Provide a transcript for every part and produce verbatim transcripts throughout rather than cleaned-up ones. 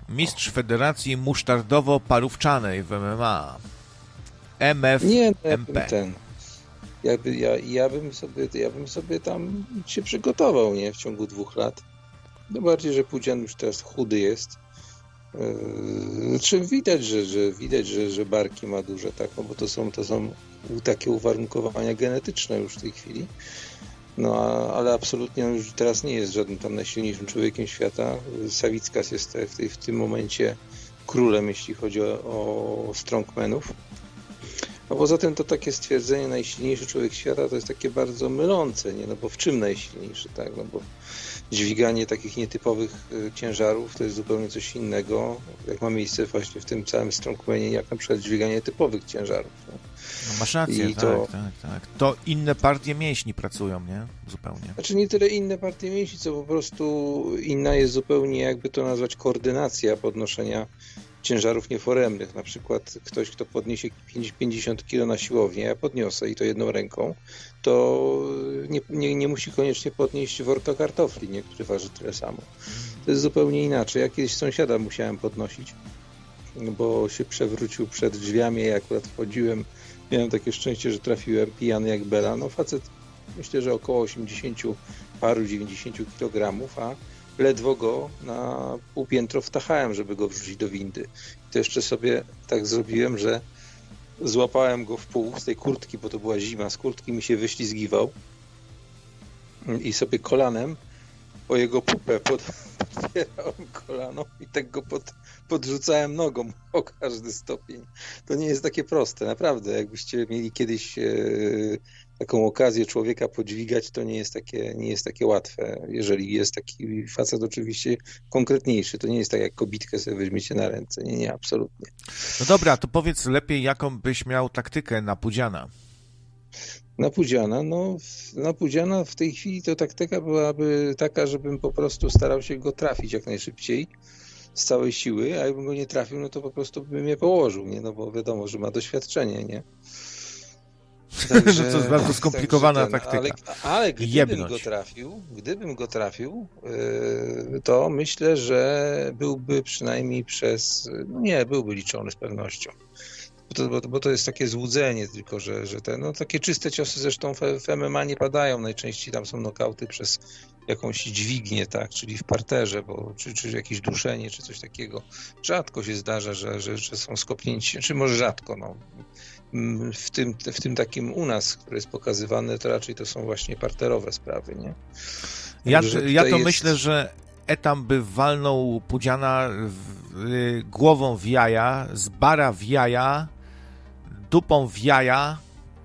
Mistrz Federacji Musztardowo-Parówczanej w M M A. M F Nie, M P. ten. Jakby ja, ja, bym sobie, ja bym sobie tam się przygotował, nie? W ciągu dwóch lat. No bardziej, że Pudzian już teraz chudy jest. Yy, czy widać, że, że widać, że, że barki ma duże, tak? No bo to są, to są takie uwarunkowania genetyczne już w tej chwili. No, a, ale absolutnie on już teraz nie jest żadnym tam najsilniejszym człowiekiem świata. Sawickas jest w, tej, w tym momencie królem, jeśli chodzi o, o strongmanów. No poza tym to takie stwierdzenie najsilniejszy człowiek świata to jest takie bardzo mylące, nie? No bo w czym najsilniejszy, tak? No bo dźwiganie takich nietypowych y, ciężarów to jest zupełnie coś innego, jak ma miejsce właśnie w tym całym strongmanie, jak na przykład dźwiganie typowych ciężarów. No, no masz rację, I tak, to... tak, tak. To inne partie mięśni pracują, nie? Zupełnie. Znaczy nie tyle inne partie mięśni, co po prostu inna jest zupełnie, jakby to nazwać, koordynacja podnoszenia ciężarów nieforemnych. Na przykład ktoś, kto podniesie pięćdziesiąt kilo na siłownię, ja podniosę i to jedną ręką, to nie, nie, nie musi koniecznie podnieść worka kartofli, nie? Który waży tyle samo. To jest zupełnie inaczej. Ja kiedyś sąsiada musiałem podnosić, bo się przewrócił przed drzwiami, ja akurat wchodziłem, miałem takie szczęście, że trafiłem pijany jak bela. No facet, myślę, że około osiemdziesiąt paru, dziewięćdziesiąt kilogramów, a ledwo go na półpiętro wtachałem, żeby go wrzucić do windy. I to jeszcze sobie tak zrobiłem, że złapałem go w pół z tej kurtki, bo to była zima, z kurtki mi się wyślizgiwał i sobie kolanem o jego pupę pod, podpierałem kolano i tak go pod, podrzucałem nogą o każdy stopień. To nie jest takie proste, naprawdę. Jakbyście mieli kiedyś e, taką okazję człowieka podźwigać, to nie jest takie, nie jest takie łatwe. Jeżeli jest taki facet oczywiście konkretniejszy, to nie jest tak jak kobitkę sobie weźmiecie na ręce. Nie, nie, absolutnie. No dobra, to powiedz lepiej, jaką byś miał taktykę na Pudziana. Na Pudziana, no na Pudziana w tej chwili to taktyka byłaby taka, żebym po prostu starał się go trafić jak najszybciej z całej siły, a jakbym go nie trafił, no to po prostu bym mnie położył, nie? No bo wiadomo, że ma doświadczenie, nie? Także, to jest bardzo skomplikowana ten, taktyka. Ale, ale gdybym Jebnąć. go trafił, gdybym go trafił, yy, to myślę, że byłby przynajmniej przez, no nie, byłby liczony z pewnością. Bo to, bo, bo to jest takie złudzenie tylko, że, że te, no takie czyste ciosy zresztą w, w M M A nie padają, najczęściej tam są nokauty przez jakąś dźwignię, tak, czyli w parterze, bo, czy, czy jakieś duszenie, czy coś takiego. Rzadko się zdarza, że, że, że są skopnięci, czy może rzadko, no. W tym, w tym takim u nas, które jest pokazywane, to raczej to są właśnie parterowe sprawy, nie? Ja, ja to jest... myślę, że Etam by walnął Pudziana w, y, głową w jaja, z bara w jaja, dupą w jaja,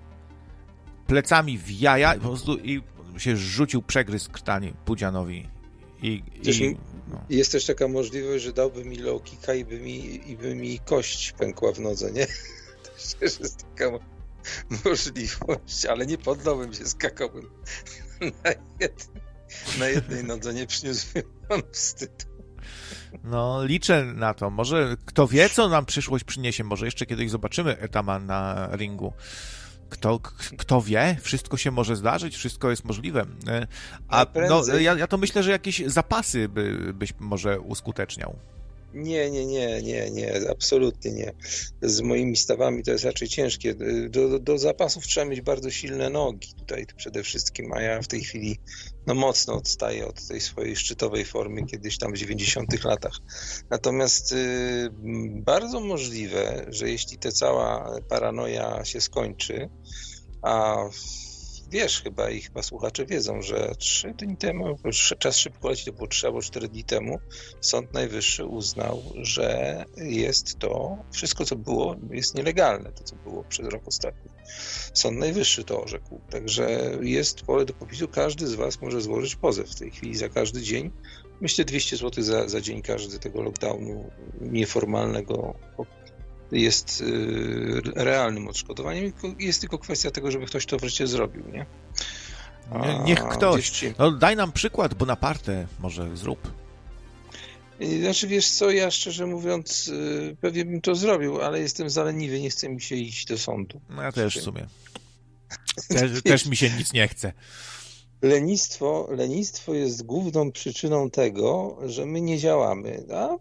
plecami w jaja i po prostu i się rzucił, przegryzł krtani Pudzianowi. I, i, no. Jest też taka możliwość, że dałby mi low kicka i by mi, i by mi kość pękła w nodze, nie? Też jest taka możliwość, ale nie poddałbym się, skakałbym na, jed... na jednej nodze, nie przyniósłbym wam wstydu. No, liczę na to. Może kto wie, co nam przyszłość przyniesie. Może jeszcze kiedyś zobaczymy Etama na ringu. Kto, k- kto wie? Wszystko się może zdarzyć, wszystko jest możliwe. A no, ja, ja to myślę, że jakieś zapasy by, byś może uskuteczniał. Nie, nie, nie, nie, nie, absolutnie nie. Z moimi stawami to jest raczej ciężkie. Do, do, do zapasów trzeba mieć bardzo silne nogi tutaj przede wszystkim, a ja w tej chwili no mocno odstaję od tej swojej szczytowej formy kiedyś tam w dziewięćdziesiątych latach. Natomiast y, bardzo możliwe, że jeśli ta cała paranoja się skończy, a wiesz chyba i chyba słuchacze wiedzą, że trzy dni temu, czas szybko leci, to było trzy albo cztery dni temu, Sąd Najwyższy uznał, że jest to, wszystko co było jest nielegalne, to co było przez rok ostatni. Sąd Najwyższy to orzekł, także jest pole do popisu, każdy z was może złożyć pozew w tej chwili za każdy dzień. Myślę dwieście złotych za, za dzień każdy tego lockdownu nieformalnego jest y, realnym odszkodowaniem. Jest tylko kwestia tego, żeby ktoś to wreszcie zrobił, nie? A, Niech ktoś. Ci... No, daj nam przykład Bonaparte, może zrób. Znaczy, wiesz co, ja szczerze mówiąc y, pewnie bym to zrobił, ale jestem zaleniwy, nie chce mi się iść do sądu. No ja też w sumie. Też, też mi się nic nie chce. Lenistwo, lenistwo jest główną przyczyną tego, że my nie działamy. A